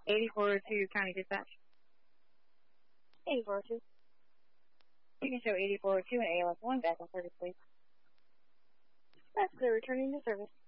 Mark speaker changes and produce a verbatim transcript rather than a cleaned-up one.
Speaker 1: eighty-four oh two, County Dispatch.
Speaker 2: eighty-four oh two.
Speaker 1: You can show eighty-four oh two and A L S one back on service, please.
Speaker 2: That's clear, returning to service.